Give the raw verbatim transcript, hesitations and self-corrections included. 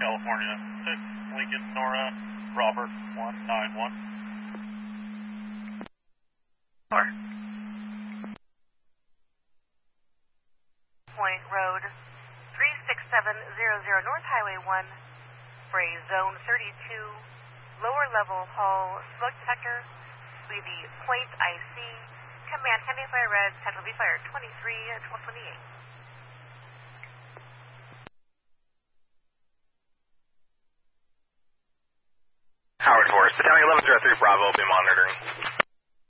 California six, Lincoln, Nora, Robert, one nine one. Four. Point Road, three six seven zero zero North Highway one, Bray Zone thirty-two, lower level hull, smoke detector, Levy Point I C, command pending fire red, central V fire twenty-three twenty-eight. Howard Force, Battalion eleven zero three Bravo, will be monitoring.